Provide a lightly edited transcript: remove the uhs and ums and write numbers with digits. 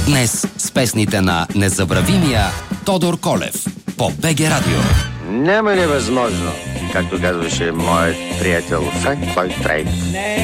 Днес с песните на незабравимия Тодор Колев по БГ Радио. Няма ли възможно, както казваше моят приятел Франк Лойд Райт,